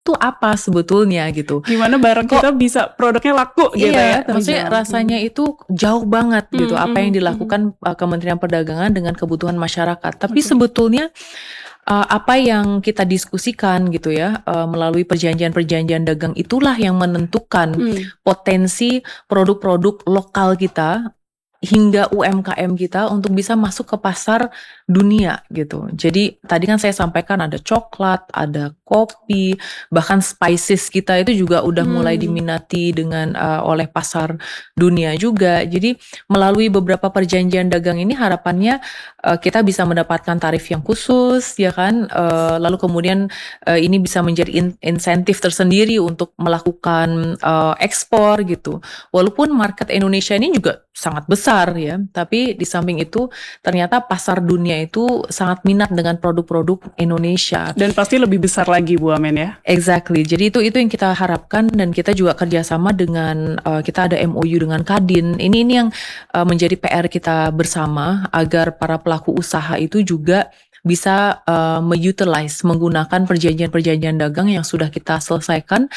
tuh apa sebetulnya gitu. Gimana barang Kok kita bisa produknya laku gitu ya iya, maksudnya terjual. rasanya itu jauh banget gitu apa yang Mhm. dilakukan Kementerian Perdagangan dengan kebutuhan masyarakat. Tapi Oke. sebetulnya apa yang kita diskusikan gitu ya melalui perjanjian-perjanjian dagang itulah yang menentukan Mmm. potensi produk-produk lokal kita hingga UMKM kita untuk bisa masuk ke pasar dunia gitu. Jadi tadi kan saya sampaikan ada coklat, ada kopi, bahkan spices kita itu juga udah mulai Mmm. diminati dengan oleh pasar dunia juga. Jadi melalui beberapa perjanjian dagang ini harapannya kita bisa mendapatkan tarif yang khusus ya kan, lalu kemudian ini bisa menjadi insentif tersendiri untuk melakukan ekspor gitu. Walaupun market Indonesia ini juga sangat besar ya, tapi di samping itu ternyata pasar dunia itu sangat minat dengan produk-produk Indonesia. Dan pasti lebih besar lagi Bu Amen ya? Exactly. Jadi itu yang kita harapkan dan kita juga kerjasama dengan kita ada MOU dengan Kadin. Ini yang menjadi PR kita bersama agar para pelaku usaha itu juga bisa menggunakan perjanjian-perjanjian dagang yang sudah kita selesaikan